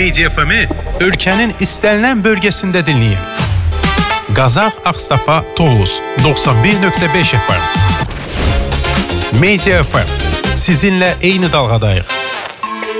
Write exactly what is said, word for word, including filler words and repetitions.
Media F M-i ölkənin istənilən bölgəsində dinləyin. Qazax, Ağstafa, Tovuz doxsan bir nöqtə beş F M. Media F M. Sizinlə eyni dalğadayıq.